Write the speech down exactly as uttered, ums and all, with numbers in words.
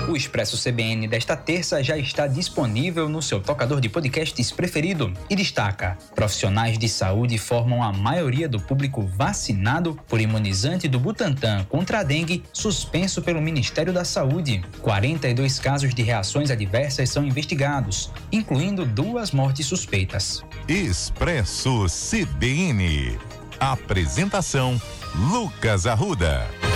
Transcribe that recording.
O Expresso C B N desta terça já está disponível no seu tocador de podcasts preferido e destaca: profissionais de saúde formam a maioria do público vacinado por imunizante do Butantan contra a dengue, suspenso pelo Ministério da Saúde. quarenta e dois casos de reações adversas são investigados, incluindo duas mortes suspeitas. Expresso C B N. Apresentação: Lucas Arruda.